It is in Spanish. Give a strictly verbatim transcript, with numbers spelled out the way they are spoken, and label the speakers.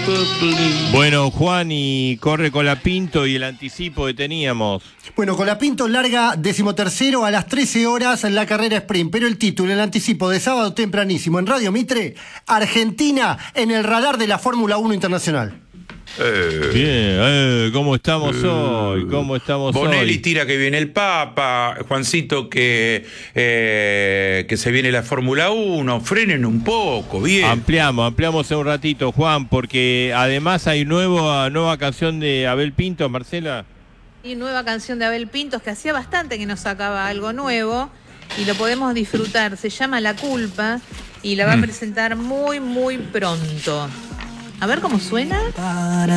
Speaker 1: Bueno, Juan, y corre Colapinto y el anticipo que teníamos.
Speaker 2: Bueno, Colapinto larga decimotercero a las trece horas en la carrera sprint, pero el título, el anticipo de sábado tempranísimo en Radio Mitre, Argentina en el radar de la Fórmula uno Internacional.
Speaker 3: Eh,
Speaker 1: Bien, eh, ¿cómo estamos eh, hoy? ¿Cómo estamos
Speaker 3: Bonelli
Speaker 1: hoy?
Speaker 3: tira que viene el Papa, Juancito que, eh, que se viene la Fórmula uno, frenen un poco, bien.
Speaker 1: Ampliamos, ampliamos en un ratito, Juan, porque además hay nuevo, nueva canción de Abel Pinto, Marcela.
Speaker 4: Y nueva canción de Abel Pintos, que hacía bastante que nos sacaba algo nuevo y lo podemos disfrutar. Se llama La Culpa y la va a presentar muy, muy pronto. A ver cómo suena.